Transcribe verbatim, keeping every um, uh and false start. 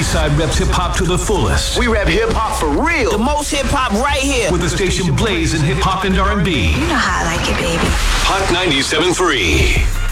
B-Side reps hip-hop to the fullest. We rap hip-hop for real. The most hip-hop right here. With the station blazing hip-hop and R and B. You know how I like it, baby. Hot ninety-seven point three.